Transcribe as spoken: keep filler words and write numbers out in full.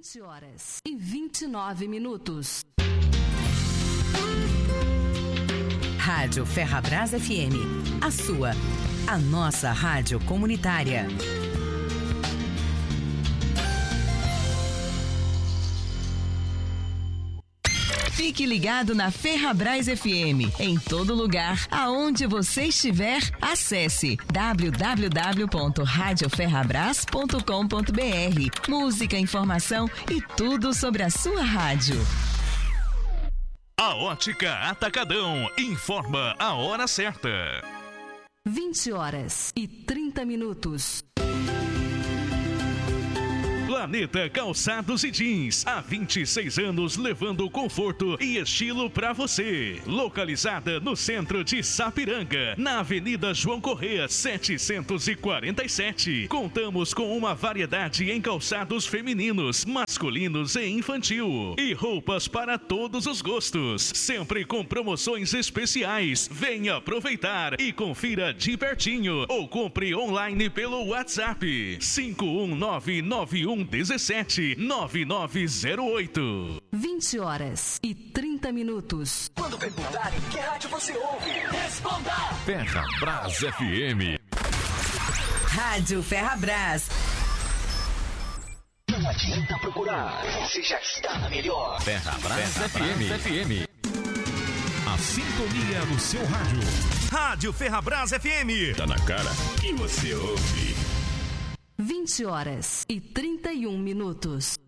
vinte horas e vinte e nove minutos. Rádio Ferrabras F M, a sua, a nossa rádio comunitária. Fique ligado na Ferrabras F M. Em todo lugar, aonde você estiver, acesse w w w ponto rádio ferrabras ponto com ponto b r. Música, informação e tudo sobre a sua rádio. A Ótica Atacadão informa a hora certa. vinte horas e trinta minutos. Planeta Calçados e Jeans, há vinte e seis anos levando conforto e estilo para você. Localizada no centro de Sapiranga, na Avenida João Correia, setecentos e quarenta e sete. Contamos com uma variedade em calçados femininos, masculinos e infantil. E roupas para todos os gostos, sempre com promoções especiais. Venha aproveitar e confira de pertinho ou compre online pelo WhatsApp cinco um nove nove um dezessete nove nove zero oito. vinte horas e trinta minutos. Quando perguntarem que rádio você ouve, responda! Ferrabras F M. Rádio Ferrabras. Não adianta procurar, você já está na melhor. Ferrabras F M. F M. A sintonia do seu rádio. Rádio Ferrabras F M. Tá na cara que você ouve. vinte horas e trinta e um minutos.